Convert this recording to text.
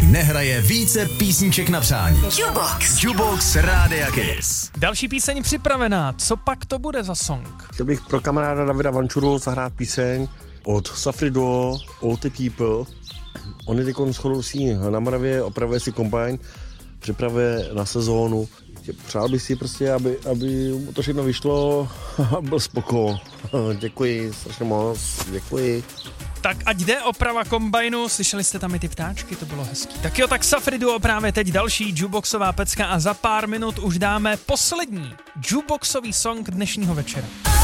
nehraje více písniček na přání. Jukebox Rádia Kiss. Další píseň připravená. Co pak to bude za song? Chtěl bych pro kamaráda Davida Vančuru zahrát píseň od Safri Duo, All the People. On je teď shodou na Moravě, opravuje si kombajn, připravuje na sezónu. Přál bych si prostě, aby to všechno vyšlo a byl spoko. Děkuji strašně moc, děkuji. Tak ať jde oprava kombajnu, slyšeli jste tam i ty ptáčky, to bylo hezký. Tak jo, tak Safri Duo právě teď další jukeboxová pecka a za pár minut už dáme poslední jukeboxový song dnešního večera.